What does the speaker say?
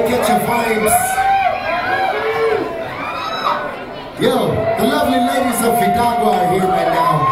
get your vibes. Yo, the lovely ladies of Hidalgo